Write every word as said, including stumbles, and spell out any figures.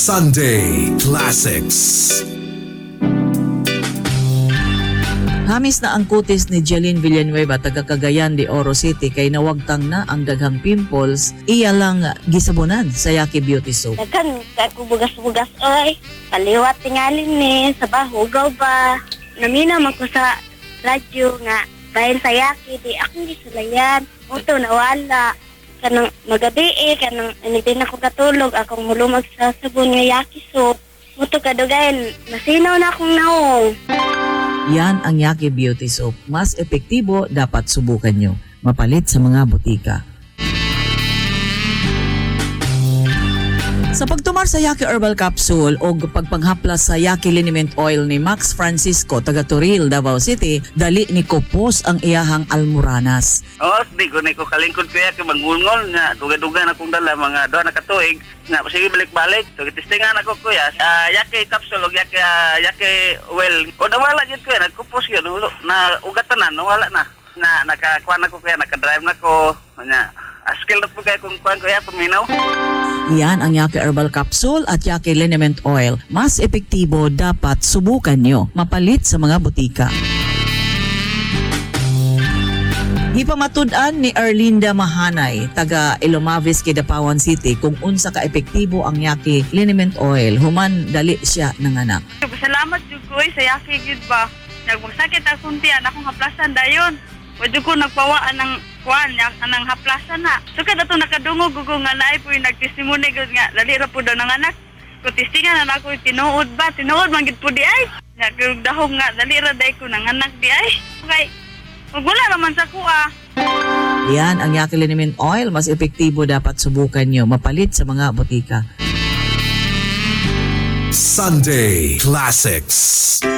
Sunday Classics. Hamis na ang kutis ni Jeline Villanueva taga Cagayan de Oro City kay nawagtang na ang daghang pimples, iya lang gisabunan sa Yaki Beauty Soap. Dagan ako bugas-bugas oy. Kaliwat tingalin ni sa bahugaw ba. Naminam ako sa radyo nga dahil sa Yaki di akong gisulayan. Muto nawala. Kanang magabi eh, kanang hindi din ako katulog. Akong hulumag sa sabon nga Yaki Soap. Muto kadugayan, nasinaw na akong naong. Yan ang Yaki Beauty Soap. Mas epektibo, dapat subukan nyo. Mapalit sa mga butika. Sa pagtumar sa Yaki Herbal Capsule o pagpanghaplas sa Yaki Liniment Oil ni Max Francisco, taga Toril, Davao City, dali ni Kopos ang iyahang almoranas. Oo, di ko na ko kalingkod kaya kay mangulngol nga duga-duga na kong dala mga doon na katuig nga sige balik-balik. So itistingan ako kuya sa Yaki Capsule o Yaki uh, Yaki Oil. O nawala jud kuya nagkupos yun na ugatanan nawala na. Na nakakuan ako kuya nakadrive na ko nya skill na po kaya kung kuan kuya paminaw. Yan ang Yaki Herbal Capsule at Yaki Liniment Oil. Mas epektibo, dapat subukan nyo. Mapalit sa mga butika. Hipamatud-an ni Erlinda Mahanay, taga Ilomavis, Kidapawan City, kung unsa ka epektibo ang Yaki Liniment Oil. Human dali siya ng anak. Salamat jud ko sa Yaki gid ba. Nagmasakit ang kuntian akong haplasan dayon. Wadyo ko nagpawaan ng kuan anang haplasan na. So kada to nakadungog gugo nga naay po nagtestimony gud nga dali ra po daw ng anak. Ko testingan na ako tinuod ba tinuod man gid po di ay. Nga dahog nga dali ra day ko ng anak di ay. Okay. Ug wala naman sa kuha. Yan ang Yaki Liniment Oil. Mas epektibo, dapat subukan nyo. Mapalit sa mga butika. Sunday Classics.